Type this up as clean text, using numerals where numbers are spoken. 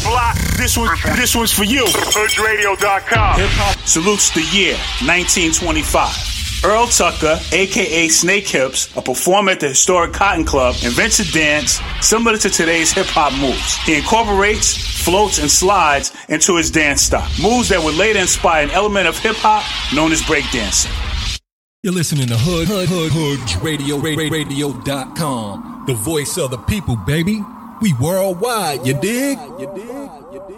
block, this one's for you. HoodRadio.com. Hip hop salutes the year 1925. Earl Tucker, a.k.a. Snake Hips, a performer at the historic Cotton Club, invents a dance similar to today's hip-hop moves. He incorporates, floats, and slides into his dance style. Moves that would later inspire an element of hip-hop known as breakdancing. You're listening to HoodRadio.com, the voice of the people, baby. We worldwide, you dig?